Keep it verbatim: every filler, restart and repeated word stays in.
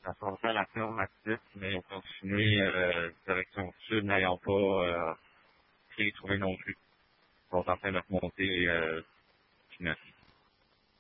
Ça sortait à l'affirmatif, mais on continuait euh, direction sud, n'ayant pas euh, rien trouvé non plus. On est en train de remonter euh, finalement.